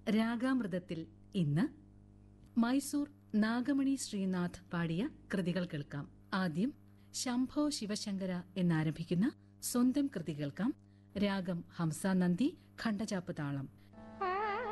രാഗാമൃതത്തിൽ ഇന്ന് മൈസൂർ നാഗമണി ശ്രീനാഥ് പാടിയ കൃതികൾ കേൾക്കാം. ആദ്യം ശംഭോ ശിവശങ്കര എന്നാരംഭിക്കുന്ന സ്വന്തം കൃതി കേൾക്കാം. രാഗം ഹംസാനന്ദി, ഖണ്ഡചാപ്പ് താളം.